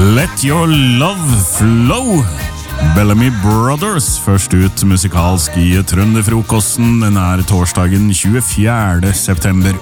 Let Your Love Flow. Bellamy Brothers først ut musikalsk i Trønderfrokosten. Den torsdagen 24. september.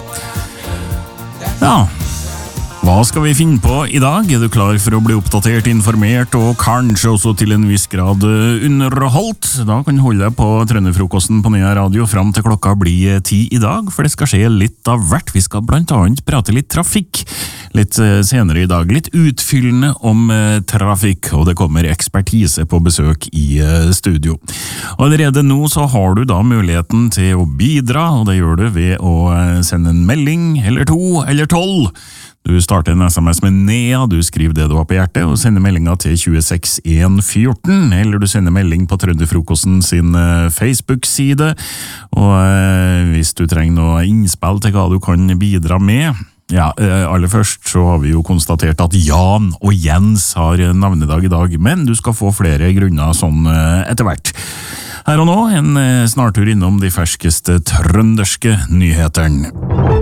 Ja, hva skal vi finne på i dag? Du klar for å bli oppdatert, informert og kanskje også til en viss grad underholdt? Da kan du holde deg på Trønderfrokosten på Nea Radio fram til klokka blir 10 i dag, for det skal skje litt av hvert. Vi skal blant annet prate litt trafikk litt senere i dag, litt utfyllende om trafikk, og det kommer ekspertise på besøk i studio. Allerede nå så har du da muligheten til å bidra, og det gjør du ved å sende en melding, eller 2, eller 12. Du starter en SMS med Nea, du skriver det du har på hjertet, og sender meldinga til 26114, eller du sender melding på Trønderfrokosten sin Facebook-side, og hvis du trenger noe innspill til hva du kan bidra med, ja, aller først så har vi jo konstatert at Jan og Jens har navnedag i dag, men du skal få flere grunner sånn etter hvert. Her og nå en snartur innom de ferskeste trønderske nyhetene.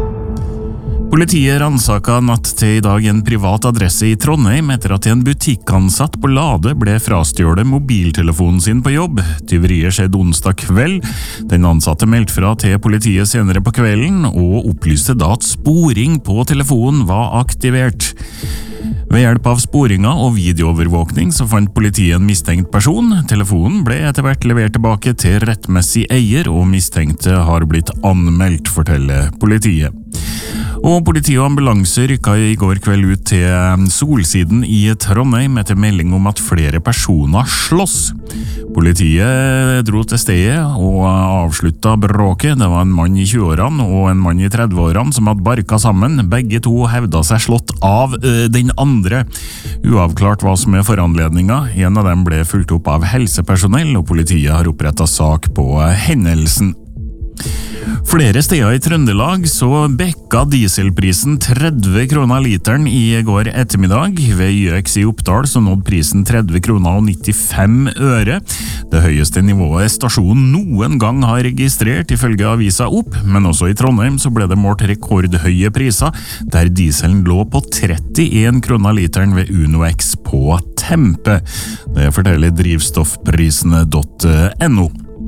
Politiet ransaket natt til i dag en privat adresse i Trondheim etter at en butikkansatt på Lade ble frastjålet mobiltelefonen sin på jobb. Tyveriet skjedde onsdag kveld. Den ansatte meldte fra til politiet senere på kvelden og opplyste da at sporing på telefonen var aktivert. Ved hjelp av sporinga og videoovervåkning så fant politiet en mistenkt person. Telefonen ble etter hvert levert tilbake til rettmessig eier, og mistenkte har blitt anmeldt, forteller politiet. Og politi og ambulanse rykket i går kveld ut til Solsiden i Trondheim etter melding om at flere personer slåss. Politiet dro til stedet og avsluttet bråket. Det var en mann i 20-årene og en mann i 30-årene som hadde barket sammen. Begge to hevdet seg slått av den andre. Uavklart hva som foranledninga. En av dem ble fulgt opp av helsepersonell, og politiet har opprettet sak på hendelsen. Flere steder i Trøndelag så bekka dieselprisen 30 kroner literen i går ettermiddag. Ved YX i Oppdal så nådde prisen 30 kroner og 95 øre. Det høyeste nivået stasjonen noen gang har registrert ifølge avisa Opp, men også i Trondheim så ble det målt rekordhøye priser, der dieselen lå på 31 kroner literen ved UnoX på Tempe. Det forteller drivstoffprisene.no.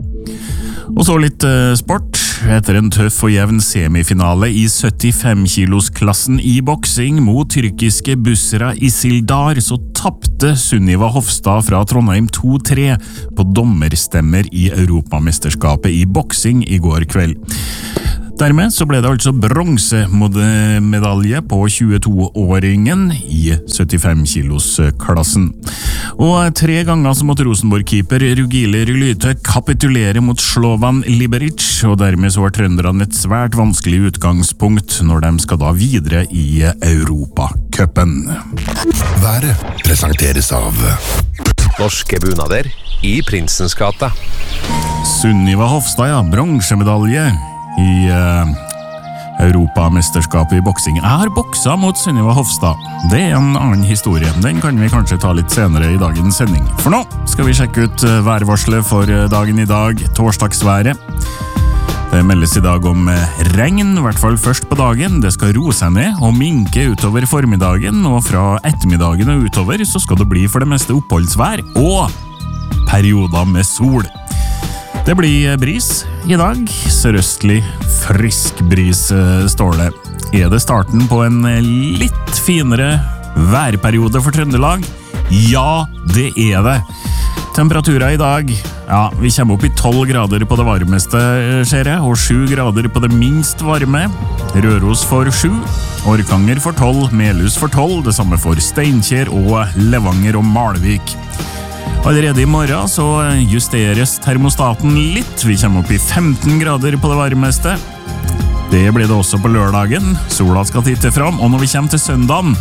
Og så litt sport. Etter en tøff og jevn semifinale i 75-kilosklassen i boksing mot tyrkiske Busra Isildar, så tappte Sunniva Hofstad fra Trondheim 2-3 på dommerstemmer i Europamesterskapet i boksing i går kveld. Dermed så ble det altså bronsemedalje på 22-åringen i 75-kilosklassen. Og 3 ganger så måtte Rosenborg-keeper Rugile Rylyte kapitulere mot Slovan Liberec, og dermed så var trønderne et svært vanskelig utgangspunkt når de skal da videre i Europacupen. Været presenteres av Norske bunader i Prinsens gate. Sunniva Hofstad, ja, bronsemedalje i Europamesterskapet i boksing. Jeg har boksa mot Sunniva Hofstad. Det en annen historie. Den kan vi kanskje ta litt senere i dagens sending. For nå skal vi sjekke ut værvarselet for dagen i dag, torsdagsværet. Det meldes i dag om regn, i hvert fall først på dagen. Det skal roe seg ned og minke utover formiddagen, og fra ettermiddagen og utover så skal det bli for det meste oppholdsvær og perioder med sol. Det blir bris i dag, sørøstlig frisk bris står det. Det starten på en litt finere værperiode for Trøndelag? Ja, det det. Temperaturen i dag, ja, vi kommer opp i 12 grader på det varmeste, ser jeg, og 7 grader på det minst varme. Røros for 7, Orkanger for 12, Melhus for 12, det samme for Steinkjer og Levanger og Malvik. Allerede i morgen så justeres termostaten litt. Vi kommer opp i 15 grader på det varmeste. Det blir det også på lørdagen. Sola skal titte fram, og når vi kommer til søndagen,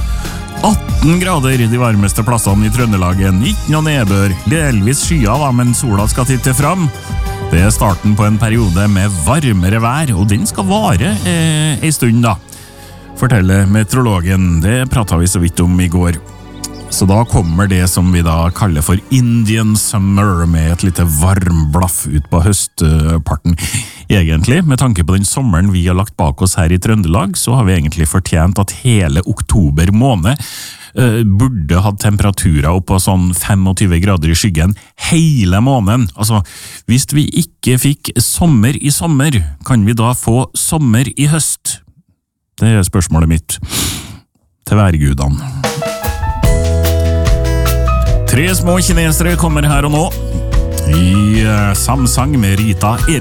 18 grader de varmeste plassene i Trøndelagen. Ikke noe nedbør, delvis skya da, men sola skal titte fram. Det starten på en periode med varmere vær, og den skal vare en stund da, forteller meteorologen. Det pratet vi så vidt om i går. Så da kommer det som vi da kaller for Indian Summer, med et lite varmblaff ut på høstparten. Egentlig, med tanke på den sommeren vi har lagt bak oss her i Trøndelag, så har vi egentlig fortjent at hele oktober måned burde ha temperaturer opp på sånn 25 grader i skyggen hele måneden. Altså, hvis vi ikke fikk sommer i sommer, kan vi da få sommer i høst? Det er spørsmålet mitt til værgudene. 3 små kinesere kommer her og nå, i samsang med Rita Eri.